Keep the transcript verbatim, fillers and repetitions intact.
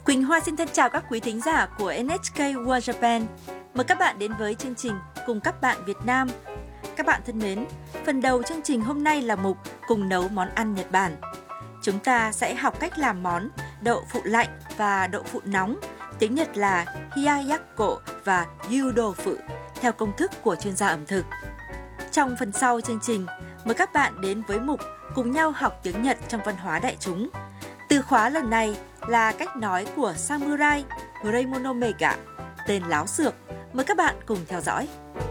Quỳnh Hoa xin thân chào các quý thính giả của en hát ca World Japan. Mời các bạn đến với chương trình Cùng các bạn Việt Nam. Các bạn thân mến, phần đầu chương trình hôm nay là mục Cùng nấu món ăn Nhật Bản. Chúng ta sẽ học cách làm món đậu phụ lạnh và đậu phụ nóng, tiếng Nhật là Hiyayakko và Gyudofu, theo công thức của chuyên gia ẩm thực. Trong phần sau chương trình, mời các bạn đến với mục Cùng nhau học tiếng Nhật trong văn hóa đại chúng. Từ khóa lần này là cách nói của samurai Horemono Mega, tên láo xược. Mời các bạn cùng theo dõi.